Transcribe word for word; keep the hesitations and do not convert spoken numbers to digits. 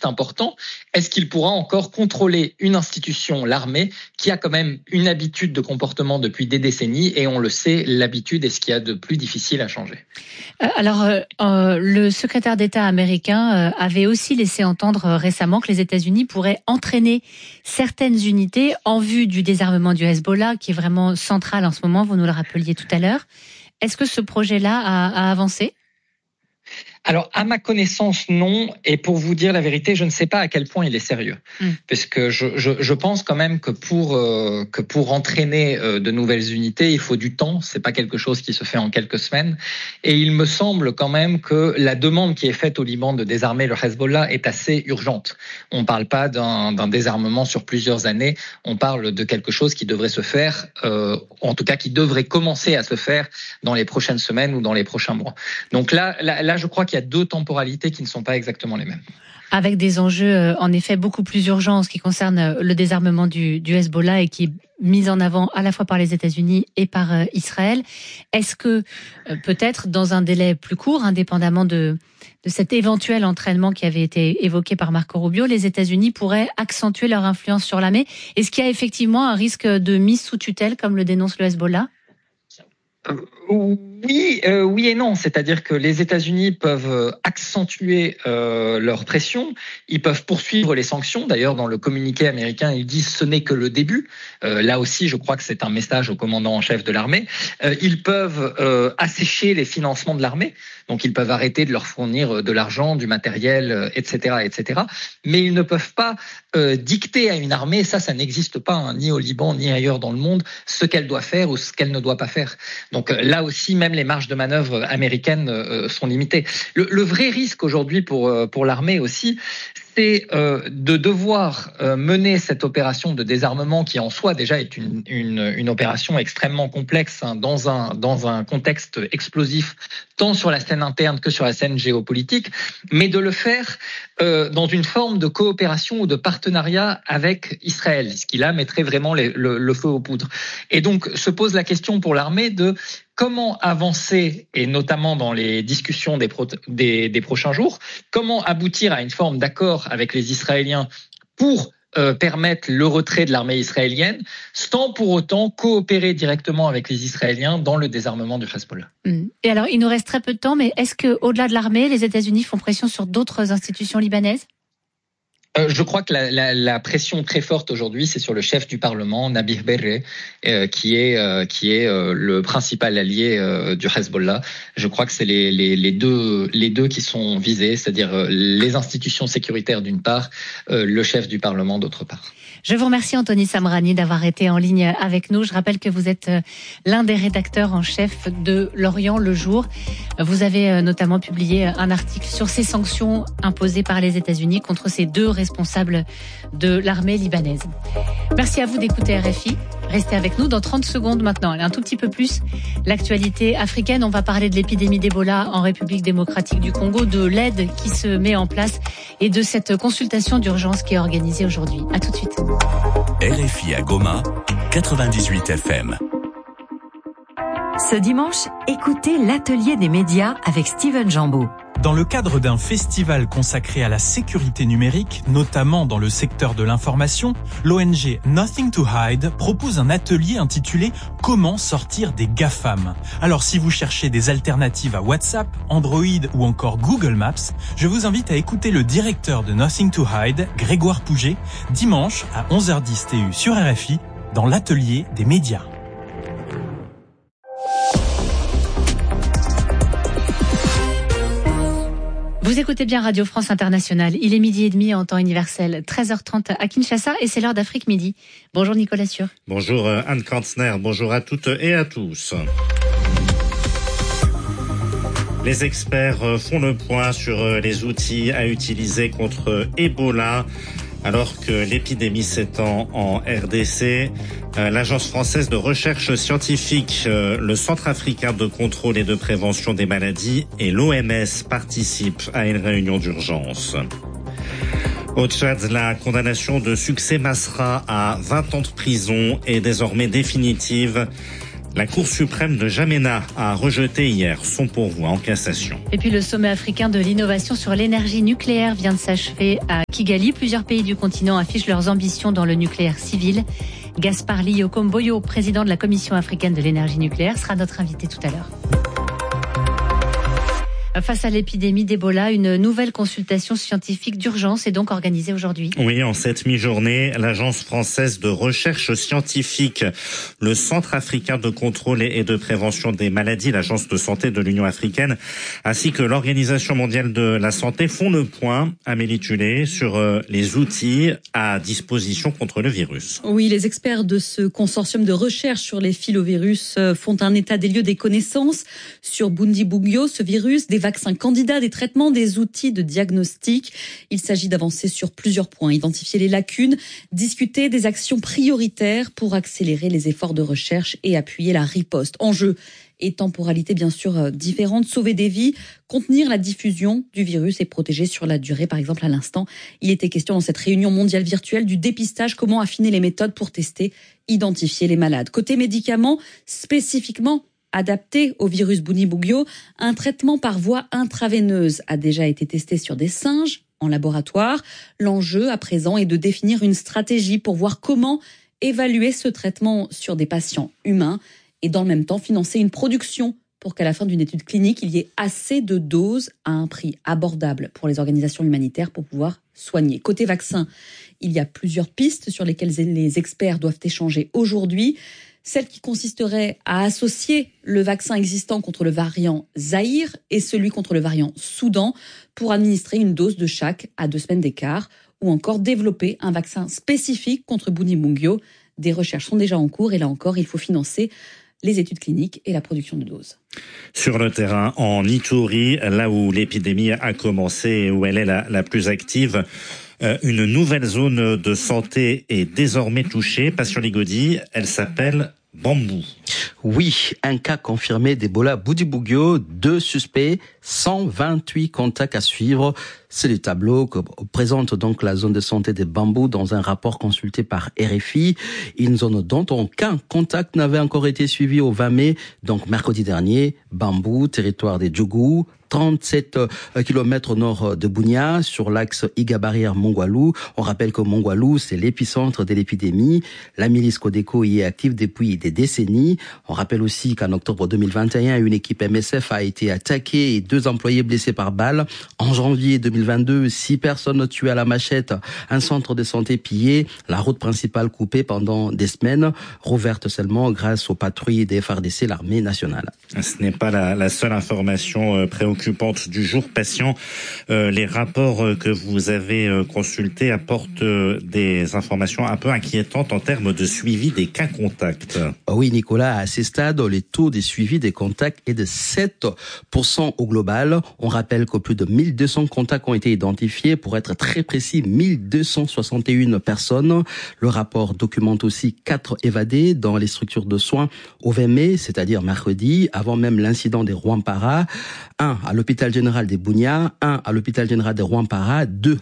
important. Est-ce qu'il pourra encore contrôler une institution, l'armée, qui a quand même une habitude de comportement depuis des décennies, et on le sait, l'habitude est ce qu'il y a de plus difficile à changer. Alors, euh, le secrétaire d'État américain avait aussi laissé entendre récemment que les États-Unis pourraient entraîner certaines unités en vue du désarmement du Hezbollah, qui est vraiment central en ce moment, vous nous le rappeliez tout à l'heure. Est-ce que ce projet-là a, a avancé ? Alors, à ma connaissance, non. Et pour vous dire la vérité, je ne sais pas à quel point il est sérieux. Mmh. Parce que je, je, je pense quand même que pour, euh, que pour entraîner euh, de nouvelles unités, il faut du temps. C'est pas quelque chose qui se fait en quelques semaines. Et il me semble quand même que la demande qui est faite au Liban de désarmer le Hezbollah est assez urgente. On ne parle pas d'un, d'un désarmement sur plusieurs années. On parle de quelque chose qui devrait se faire, euh, en tout cas qui devrait commencer à se faire dans les prochaines semaines ou dans les prochains mois. Donc là, là, là je crois qu'il y a deux temporalités qui ne sont pas exactement les mêmes. Avec des enjeux, en effet, beaucoup plus urgents en ce qui concerne le désarmement du, du Hezbollah et qui est mis en avant à la fois par les États-Unis et par Israël. Est-ce que, peut-être, dans un délai plus court, indépendamment de, de cet éventuel entraînement qui avait été évoqué par Marco Rubio, les États-Unis pourraient accentuer leur influence sur l'armée ? Est-ce qu'il y a effectivement un risque de mise sous tutelle, comme le dénonce le Hezbollah ? Oui, euh, oui et non. C'est-à-dire que les États-Unis peuvent accentuer euh, leur pression. Ils peuvent poursuivre les sanctions. D'ailleurs, dans le communiqué américain, ils disent ce n'est que le début. Euh, là aussi, je crois que c'est un message au commandant en chef de l'armée. Euh, ils peuvent euh, assécher les financements de l'armée. Donc, ils peuvent arrêter de leur fournir de l'argent, du matériel, et cetera, et cetera. Mais ils ne peuvent pas euh, dicter à une armée, ça, ça n'existe pas, hein, ni au Liban, ni ailleurs dans le monde, ce qu'elle doit faire ou ce qu'elle ne doit pas faire. Donc là aussi, même les marges de manœuvre américaines euh, sont limitées. Le, le vrai risque aujourd'hui pour, euh, pour l'armée aussi, c'est euh, de devoir euh, mener cette opération de désarmement qui en soi déjà est une, une, une opération extrêmement complexe hein, dans, un, dans un contexte explosif, tant sur la scène interne que sur la scène géopolitique, mais de le faire euh, dans une forme de coopération ou de partenariat avec Israël, ce qui là mettrait vraiment les, le, le feu aux poudres. Et donc se pose la question pour l'armée de comment avancer, et notamment dans les discussions des, pro- des, des prochains jours, comment aboutir à une forme d'accord avec les Israéliens pour euh, permettre le retrait de l'armée israélienne, sans pour autant coopérer directement avec les Israéliens dans le désarmement du Hezbollah. Et alors, il nous reste très peu de temps, mais est-ce qu'au-delà de l'armée, les États-Unis font pression sur d'autres institutions libanaises ? Euh, je crois que la, la, la pression très forte aujourd'hui, c'est sur le chef du Parlement, Nabih Berri, euh, qui est euh, qui est euh, le principal allié euh, du Hezbollah. Je crois que c'est les, les, les deux les deux qui sont visés, c'est-à-dire euh, les institutions sécuritaires d'une part, euh, le chef du Parlement d'autre part. Je vous remercie Anthony Samrani d'avoir été en ligne avec nous. Je rappelle que vous êtes l'un des rédacteurs en chef de L'Orient le Jour. Vous avez notamment publié un article sur ces sanctions imposées par les États-Unis contre ces deux responsables de l'armée libanaise. Merci à vous d'écouter R F I. Restez avec nous dans trente secondes maintenant. Allez, un tout petit peu plus l'actualité africaine. On va parler de l'épidémie d'Ebola en République démocratique du Congo, de l'aide qui se met en place et de cette consultation d'urgence qui est organisée aujourd'hui. À tout de suite. R F I à Goma, quatre-vingt-dix-huit F M. Ce dimanche, écoutez l'atelier des médias avec Steven Jambeau. Dans le cadre d'un festival consacré à la sécurité numérique, notamment dans le secteur de l'information, l'O N G Nothing to Hide propose un atelier intitulé « Comment sortir des GAFAM ». Alors si vous cherchez des alternatives à WhatsApp, Android ou encore Google Maps, je vous invite à écouter le directeur de Nothing to Hide, Grégoire Pouget, dimanche à onze heures dix T U sur R F I, dans l'atelier des médias. Vous écoutez bien Radio France Internationale. Il est midi et demi en temps universel, treize heures trente à Kinshasa et c'est l'heure d'Afrique Midi. Bonjour Nicolas Sûr. Bonjour Anne Kanzner, bonjour à toutes et à tous. Les experts font le point sur les outils à utiliser contre Ebola. Alors que l'épidémie s'étend en R D C, euh, l'Agence française de recherche scientifique, euh, le Centre africain de contrôle et de prévention des maladies et l'O M S participent à une réunion d'urgence. Au Tchad, la condamnation de Succès Masra à vingt ans de prison est désormais définitive. La Cour suprême de N'Djamena a rejeté hier son pourvoi en cassation. Et puis le sommet africain de l'innovation sur l'énergie nucléaire vient de s'achever à Kigali. Plusieurs pays du continent affichent leurs ambitions dans le nucléaire civil. Gaspard Liokomboyo, président de la Commission africaine de l'énergie nucléaire, sera notre invité tout à l'heure. Face à l'épidémie d'Ebola, une nouvelle consultation scientifique d'urgence est donc organisée aujourd'hui. Oui, en cette mi-journée, l'Agence française de recherche scientifique, le Centre africain de contrôle et de prévention des maladies, l'Agence de santé de l'Union africaine, ainsi que l'Organisation mondiale de la santé font le point, Amélie Tullet, sur les outils à disposition contre le virus. Oui, les experts de ce consortium de recherche sur les filovirus font un état des lieux des connaissances sur Bundibugyo, ce virus, des vaccins candidats, des traitements, des outils de diagnostic. Il s'agit d'avancer sur plusieurs points, identifier les lacunes, discuter des actions prioritaires pour accélérer les efforts de recherche et appuyer la riposte. Enjeu et temporalité bien sûr différentes, sauver des vies, contenir la diffusion du virus et protéger sur la durée. Par exemple, à l'instant, il était question dans cette réunion mondiale virtuelle du dépistage, comment affiner les méthodes pour tester, identifier les malades. Côté médicaments, spécifiquement adapté au virus Bundibugyo, un traitement par voie intraveineuse a déjà été testé sur des singes en laboratoire. L'enjeu à présent est de définir une stratégie pour voir comment évaluer ce traitement sur des patients humains et dans le même temps financer une production pour qu'à la fin d'une étude clinique, il y ait assez de doses à un prix abordable pour les organisations humanitaires pour pouvoir soigner. Côté vaccin, il y a plusieurs pistes sur lesquelles les experts doivent échanger aujourd'hui. Celle qui consisterait à associer le vaccin existant contre le variant Zaïre et celui contre le variant Soudan pour administrer une dose de chaque à deux semaines d'écart, ou encore développer un vaccin spécifique contre Bundibugyo. Des recherches sont déjà en cours et là encore, il faut financer les études cliniques et la production de doses. Sur le terrain, en Ituri, là où l'épidémie a commencé et où elle est la, la plus active, euh, une nouvelle zone de santé est désormais touchée. Passion Ligodi, elle s'appelle Bambou. Oui, un cas confirmé d'Ebola Bundibugyo, deux suspects, cent vingt-huit contacts à suivre. C'est le tableau que présente donc la zone de santé de Bambou dans un rapport consulté par R F I. Une zone dont aucun contact n'avait encore été suivi au vingt mai, donc mercredi dernier. Bambou, territoire des Djougou, trente-sept kilomètres au nord de Bunia, sur l'axe Iga-Barrière-Mongwalou. On rappelle que Mongwalou, c'est l'épicentre de l'épidémie. La milice Codeco y est active depuis des décennies. On rappelle aussi qu'en octobre deux mille vingt et un, une équipe M S F a été attaquée et deux employés blessés par balle. En janvier deux mille vingt-deux, six personnes tuées à la machette, un centre de santé pillé, la route principale coupée pendant des semaines, rouverte seulement grâce aux patrouilles des F A R D C, l'armée nationale. Ce n'est pas la, la seule information préoccupante du jour, patient. Euh, les rapports que vous avez consultés apportent des informations un peu inquiétantes en termes de suivi des cas contacts. Oui, Nicolas, à ces stades, le taux de suivi des contacts est de sept pour cent au global. On rappelle que plus de mille deux cents contacts ont été identifiés. Pour être très précis, mille deux cent soixante et une personnes. Le rapport documente aussi quatre évadés dans les structures de soins au vingt mai, c'est-à-dire mercredi, avant même l'incident des Rwampara. Un à l'hôpital général des Bunia, un à l'hôpital général des Rwampara, deux